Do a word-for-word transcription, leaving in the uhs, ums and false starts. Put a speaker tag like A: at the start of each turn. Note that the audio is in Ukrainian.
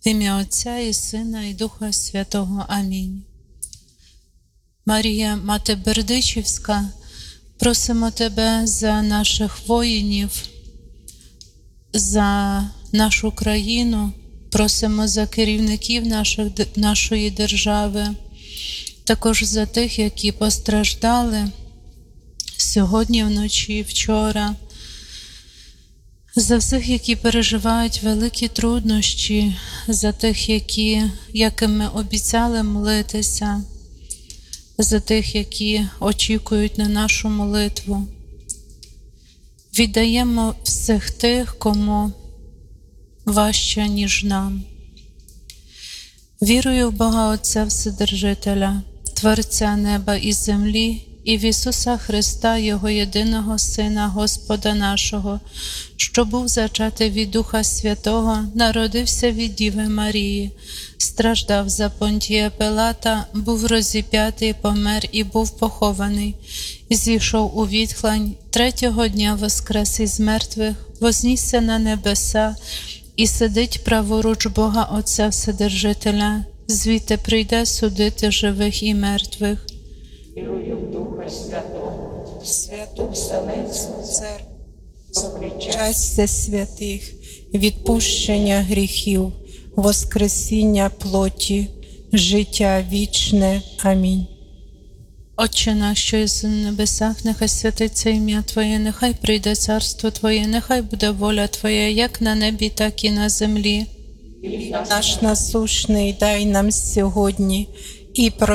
A: В ім'я Отця і Сина, і Духа Святого. Амінь. Марія, Мати Бердичівська, просимо Тебе за наших воїнів, за нашу країну, просимо за керівників наших, нашої держави, також за тих, які постраждали сьогодні вночі, вчора, за всіх, які переживають великі труднощі, за тих, які, яким ми обіцяли молитися, за тих, які очікують на нашу молитву. Віддаємо всіх тих, кому важче, ніж нам. Вірую в Бога Отця Вседержителя, Творця неба і землі, і в Ісуса Христа, Його єдиного Сина, Господа нашого, що був зачатий від Духа Святого, народився від Діви Марії, страждав за Понтія Пилата, був розіп'ятий, помер і був похований, зійшов у відхлань, третього дня воскрес із мертвих, вознісся на небеса і сидить праворуч Бога Отця Вседержителя, звідти прийде судити живих і мертвих.
B: Вірую в Духа Святого, святу Вселенську Церкву, причастя святих, відпущення гріхів, воскресіння плоті, життя вічне. Амінь.
A: Отче наш, що єси на небесах, нехай святиться ім'я Твоє, нехай прийде царство Твоє, нехай буде воля Твоя, як на небі, так і на землі.
B: Наш насущний дай нам сьогодні, і